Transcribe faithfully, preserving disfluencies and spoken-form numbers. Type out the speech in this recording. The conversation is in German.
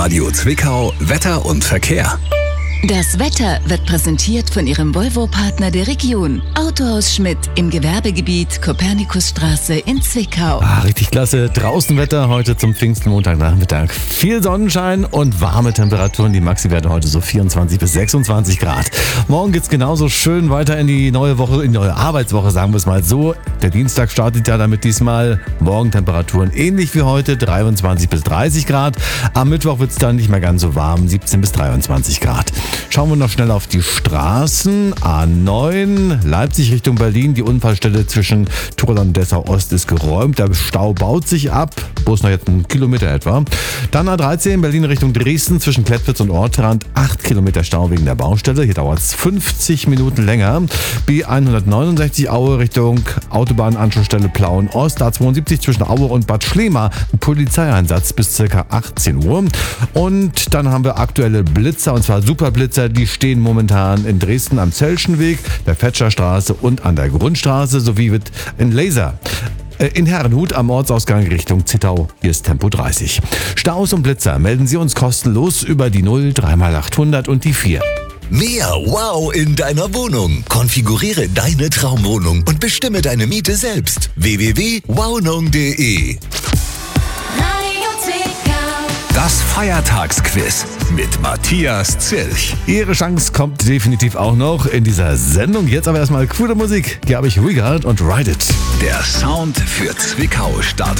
Inforadio Zwickau Wetter und Verkehr. Das Wetter wird präsentiert von Ihrem Volvo-Partner der Region. Autohaus Schmidt im Gewerbegebiet Kopernikusstraße in Zwickau. Ah, richtig klasse. Draußen Wetter heute zum Pfingstmontagnachmittag. Viel Sonnenschein und warme Temperaturen. Die Maxi-Werte heute so vierundzwanzig bis sechsundzwanzig Grad. Morgen geht's genauso schön weiter in die neue Woche, in die neue Arbeitswoche, sagen wir es mal so. Der Dienstag startet ja damit diesmal. Morgen Temperaturen ähnlich wie heute, dreiundzwanzig bis dreißig Grad. Am Mittwoch wird's dann nicht mehr ganz so warm, siebzehn bis dreiundzwanzig Grad. Schauen wir noch schnell auf die Straßen. A neun, Leipzig Richtung Berlin. Die Unfallstelle zwischen Turlan und Dessau Ost ist geräumt. Der Stau baut sich ab. Bloß noch jetzt einen Kilometer etwa. Dann A dreizehn, Berlin Richtung Dresden zwischen Klettwitz und Ortrand. acht Kilometer Stau wegen der Baustelle. Hier dauert es fünfzig Minuten länger. B hundertneunundsechzig Aue Richtung Autobahnanschlussstelle Plauen Ost. A zweiundsiebzig zwischen Aue und Bad Schlema. Ein Polizeieinsatz bis ca. achtzehn Uhr. Und dann haben wir aktuelle Blitzer, und zwar Superblitzer. Die stehen momentan in Dresden am Zelschenweg, der Fetscherstraße und an der Grundstraße sowie mit in Laser. In Herrenhut am Ortsausgang Richtung Zittau. Hier ist Tempo dreißig. Staus und Blitzer melden Sie uns kostenlos über die null drei mal achthundert und die vier. Mehr Wow in deiner Wohnung. Konfiguriere deine Traumwohnung und bestimme deine Miete selbst. w w w punkt wownung punkt de Das Feiertagsquiz mit Matthias Zilch. Ihre Chance kommt definitiv auch noch in dieser Sendung. Jetzt aber erstmal coole Musik. Hier habe ich Regard und Ride It. Der Sound für Zwickau startet